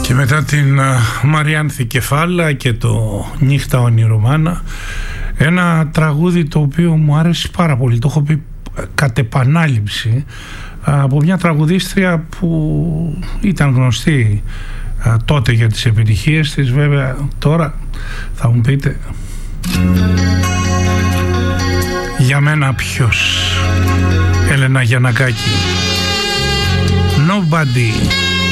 Και μετά την Μαριάνθη Κεφάλα και το Νύχτα Ονειρομάνα, ένα τραγούδι το οποίο μου άρεσε πάρα πολύ, το έχω πει κατ' επανάληψη, από μια τραγουδίστρια που ήταν γνωστή τότε για τις επιτυχίες της. Βέβαια τώρα θα μου πείτε, για μένα ποιος? Έλενα Γιαννακάκη, Nobody.